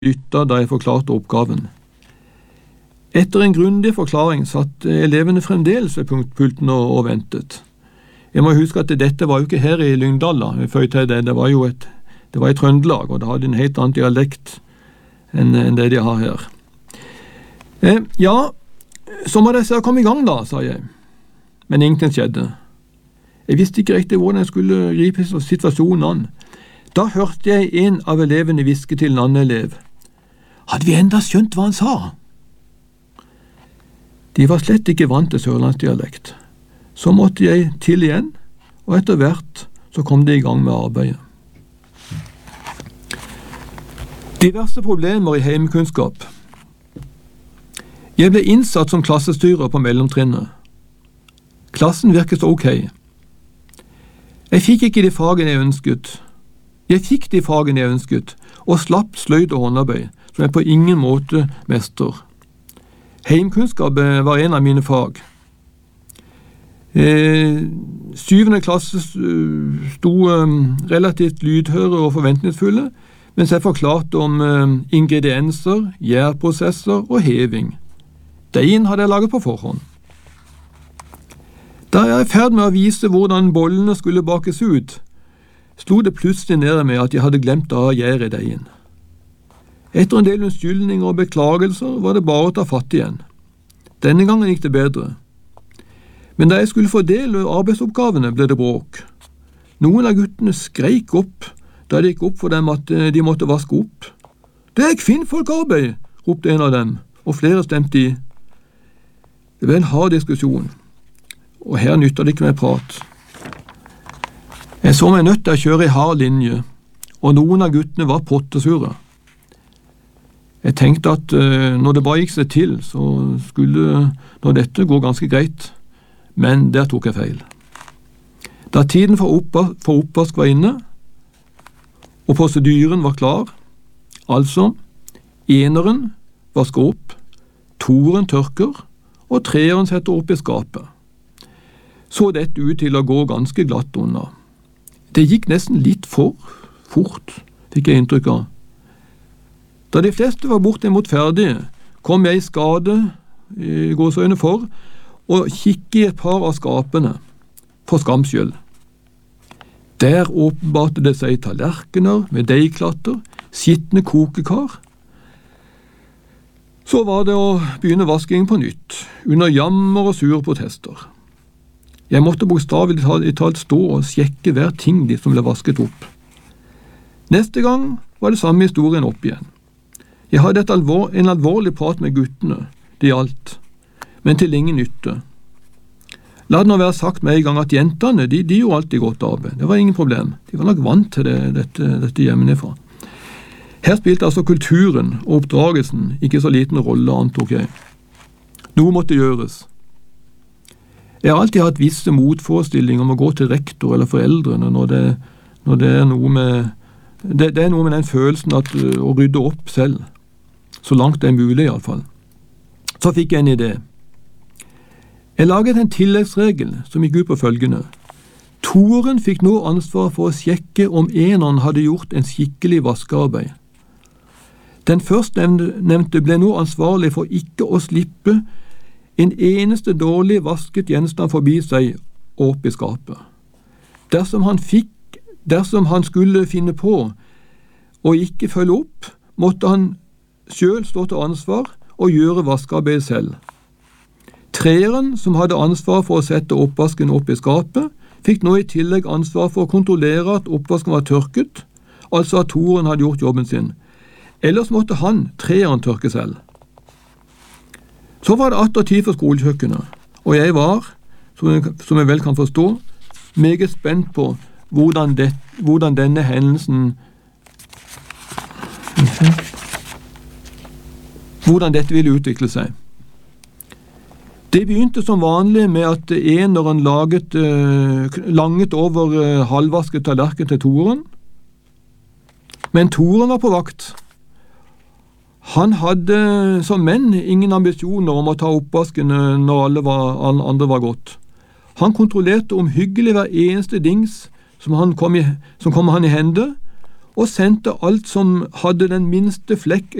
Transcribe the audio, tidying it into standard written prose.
lyttet da jeg forklarte oppgaven. Etter en grundig forklaring satt elevene fremdeles ved pulten og ventet. Jeg må huske at dette var jo ikke her i Lyngdal da, det var jo det var i Trøndelag, og det hadde en helt annen dialekt enn det de har her. Ja, så må det se å komme i gang da, sa jeg. Men ingenting skjedde. Jeg visste ikke riktig hvordan jeg skulle gripe situasjonen an. Da hørte jeg en av elevene hviske til en annen elev. Hadde vi enda skjønt hva han sa? De var slett ikke vant til sørlandsdialekt. Så måtte jeg til igjen, og etter hvert så kom de i gang med arbeidet. Diverse problemer i heimekunnskap. Jeg ble innsatt som klassestyrer på mellomtrinnet. Klassen virket ok. Jeg fikk de fagene jeg ønsket, og slapp sløyd og håndarbeid, som jeg på ingen måte mestrer. Heimkunnskap var en av mine fag. 7. klasse sto relativt lydhøre og forventningsfulle, mens jeg forklarte om ingredienser, gjærprosesser og heving. Deigen hadde jeg laget på forhånd. Da jeg i ferd med å vise hvordan bollene skulle bakes ut, slo det plutselig ned med at jeg hadde glemt å ha gjær i deigen. Etter en del unnskyldninger og beklagelser var det bare å ta fatt igjen. Denne gangen gikk det bedre. Men da jeg skulle fordele arbeidsoppgavene, ble det bråk. Noen av guttene skreik opp da det gikk opp for dem at de måtte vaske opp. «Det er kvinnfolkarbeid!» ropte en av dem, og flere stemte i. Det ble en hard diskusjon, og her nytter det ikke med prat. Jeg så meg nødt til å kjøre i hard linje, og noen av guttene var pottesure. Jeg tenkte at når det bare gikk seg til, så skulle dette gå ganske greit, men der tok jeg feil. Da tiden for oppvask var inne, og prosedyren var klar, altså eneren vasker opp, toeren tørker, og treeren setter opp i skapet. Så dette ut til å gå ganske glatt unna. Det gikk nesten litt for fort, fikk jeg inntrykk av. Da de fleste var bortimot ferdige, kom jeg i skade, i gåseøyne for, og kikke i et par av skapene, for skams skyld. Der åpenbarte det seg tallerkener med deigklatter, skitne kokekar. Så var det å begynne vaskingen på nytt, under jammer og sure protester. Jeg måtte bokstavelig talt stå og sjekke hver ting som ble vasket opp. Neste gang var det samme historien opp igjen. Jeg hadde en alvorlig prat med guttene, det gjaldt, men til ingen nytte. La det nå være sagt med en gang at jentene, de gjorde alltid godt arbeid. Det var ingen problem. De var nok vant til dette hjemmefra. Her spilte altså kulturen og oppdragelsen ikke så liten rolle, antok jeg. Noe måtte gjøres. Jeg har alltid hatt visse motforestillinger om å gå til rektor eller foreldrene når det er noe med den følelsen å rydde opp selv. Så langt det er mulig i alle fall. Så fikk jeg en idé. Jeg laget en tilleggsregel som gikk ut på følgende. Toeren fikk nå ansvar for å sjekke om eneren hadde gjort en skikkelig vaskearbeid. Den førstnevnte ble nå ansvarlig for ikke å slippe en eneste dårlig vasket gjenstand forbi seg og opp i skapet. Dersom han skulle finne på og ikke følge opp, måtte han selv stå til ansvar og gjøre vaskearbeidet selv. Treeren, som hadde ansvar for å sette oppvasken opp i skapet, fikk nå i tillegg ansvar for å kontrollere at oppvasken var tørket, altså at toeren hadde gjort jobben sin. Ellers måtte treeren, tørke selv. Så var det atter tid for skolekjøkkenet, og jeg var, som jeg vel kan forstå, meget spent på hvordan denne hendelsen hvordan dette ville utvikle seg. Det begynte som vanlig med at eneren langet over halvvasket tallerken til toeren, men toeren var på vakt. Han hadde som menn ingen ambisjoner om å ta oppvasken når alle andre var gått. Han kontrollerte omhyggelig hver eneste dings som kom han i hende, og sendte alt som hadde den minste flekk